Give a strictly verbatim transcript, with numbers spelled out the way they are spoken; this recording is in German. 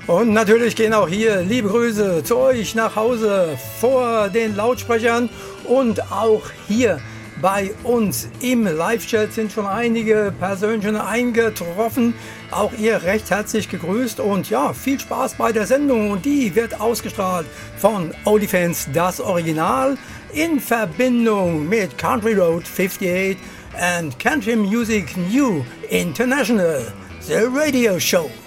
Und natürlich gehen auch hier liebe Grüße zu euch nach Hause vor den Lautsprechern und auch hier bei uns im Live-Chat sind schon einige Persönchen eingetroffen. Auch ihr recht herzlich gegrüßt und ja, viel Spaß bei der Sendung und die wird ausgestrahlt von OnlyFans das Original in Verbindung mit Country Road fifty-eight and Country Music New International, the radio show.